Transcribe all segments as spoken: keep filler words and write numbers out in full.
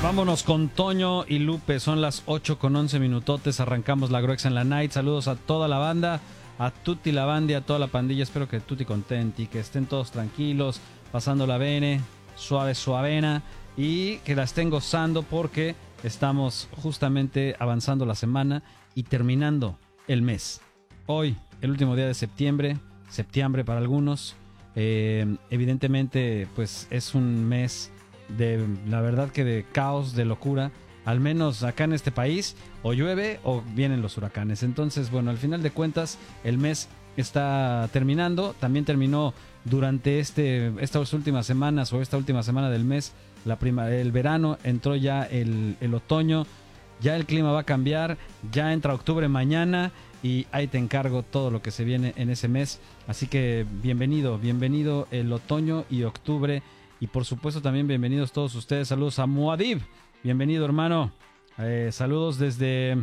Vámonos con Toño y Lupe, son las ocho con once minutotes, arrancamos la Gruexa en la Night. Saludos a toda la banda, a Tutti la banda y a toda la pandilla. Espero que Tutti contenti, que estén todos tranquilos, pasando la bene, suave suavena, y que la estén gozando porque estamos justamente avanzando la semana y terminando el mes. Hoy, el último día de septiembre, septiembre para algunos. Eh, evidentemente, pues es un mes de, la verdad que de caos, de locura, al menos acá en este país, o llueve o vienen los huracanes. Entonces, bueno, al final de cuentas, el mes está terminando. También terminó durante este, estas últimas semanas o esta última semana del mes, la prima, el verano, entró ya el, el otoño, ya el clima va a cambiar, ya entra octubre mañana y ahí te encargo todo lo que se viene en ese mes. Así que bienvenido, bienvenido el otoño y octubre. Y por supuesto también bienvenidos todos ustedes. Saludos a Muad'Dib. Bienvenido, hermano. Eh, saludos desde...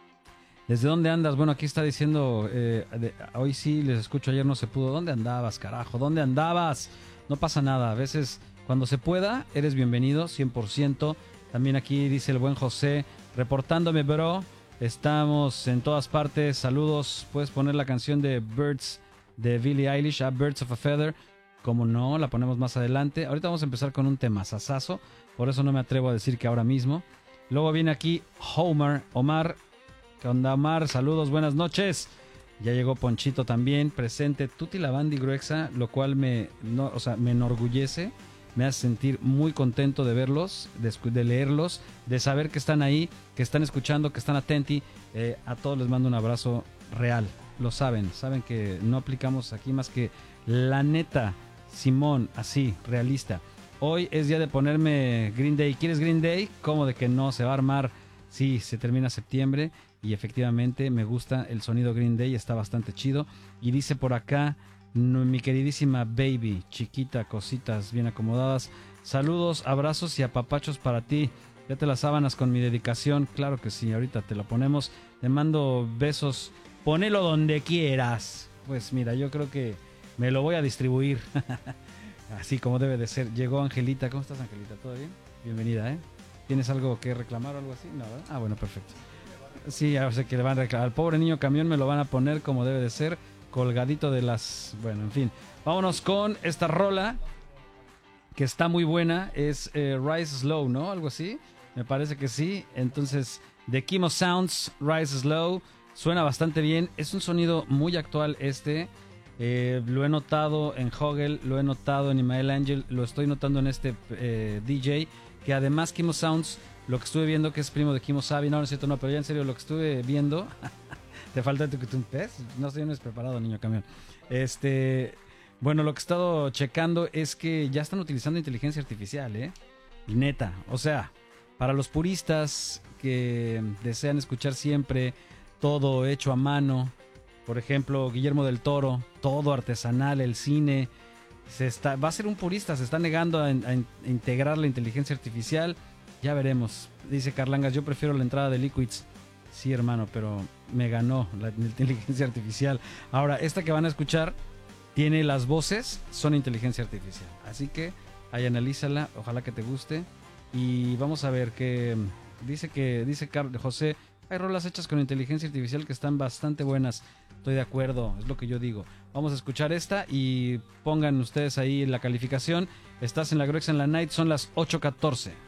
¿Desde dónde andas? Bueno, aquí está diciendo... Eh, de, hoy sí les escucho, ayer no se pudo. ¿Dónde andabas, carajo? ¿Dónde andabas? No pasa nada. A veces, cuando se pueda, eres bienvenido, cien por ciento. También aquí dice el buen José, reportándome, bro. Estamos en todas partes. Saludos. Puedes poner la canción de Birds de Billie Eilish, a Birds of a Feather. Como no, la ponemos más adelante. Ahorita vamos a empezar con un tema sasazo, por eso no me atrevo a decir que ahora mismo. Luego viene aquí Homer, Omar. ¿Qué onda, Omar? Saludos, buenas noches. Ya llegó Ponchito también, presente. Tutti la banda y Gruexa, lo cual me, no, o sea, me enorgullece. Me hace sentir muy contento de verlos, de, de leerlos, de saber que están ahí, que están escuchando, que están atentos. Eh, a todos les mando un abrazo real. Lo saben, saben que no aplicamos aquí más que la neta. Simón, así, realista. Hoy es día de ponerme Green Day. ¿Quieres Green Day? ¿Cómo de que no? Se va a armar. Sí, se termina septiembre y efectivamente me gusta el sonido Green Day, está bastante chido. Y dice por acá, mi queridísima baby, chiquita, cositas bien acomodadas. Saludos, abrazos y apapachos para ti. Ya te las sábanas con mi dedicación. Claro que sí, ahorita te lo ponemos. Te mando besos. Ponelo donde quieras. Pues mira, yo creo que me lo voy a distribuir, así como debe de ser. Llegó Angelita. ¿Cómo estás, Angelita? ¿Todo bien? Bienvenida, ¿eh? ¿Tienes algo que reclamar o algo así? No, ¿verdad? Ah, bueno, perfecto. Sí, ya sé que le van a reclamar. Al pobre niño camión me lo van a poner como debe de ser, colgadito de las... Bueno, en fin. Vámonos con esta rola, que está muy buena. Es eh, Rise Slow, ¿no? Algo así. Me parece que sí. Entonces, de Kimo Sounds, Rise Slow. Suena bastante bien. Es un sonido muy actual este. Eh, lo he notado en Hogel, lo he notado en Imael Angel, lo estoy notando en este eh, D J, que además Kimo Sounds, lo que estuve viendo que es primo de Kimo Sabi, no, no es cierto, no, pero ya en serio, lo que estuve viendo, te falta tu, tu pez, no estoy despreparado, niño camión. Este, bueno, lo que he estado checando es que ya están utilizando inteligencia artificial, eh, neta, o sea, para los puristas que desean escuchar siempre todo hecho a mano. Por ejemplo, Guillermo del Toro, todo artesanal, el cine. Se está, va a ser un purista, se está negando a, a, a integrar la inteligencia artificial. Ya veremos. Dice Carlangas, yo prefiero la entrada de Liquids. Sí, hermano, pero me ganó la, la inteligencia artificial. Ahora, esta que van a escuchar tiene las voces, son inteligencia artificial. Así que ahí analízala, ojalá que te guste. Y vamos a ver qué dice que dice Carlos José. Hay rolas hechas con inteligencia artificial que están bastante buenas. Estoy de acuerdo, es lo que yo digo. Vamos a escuchar esta y pongan ustedes ahí la calificación. Estás en la Gruexa en la Night, son las ocho catorce.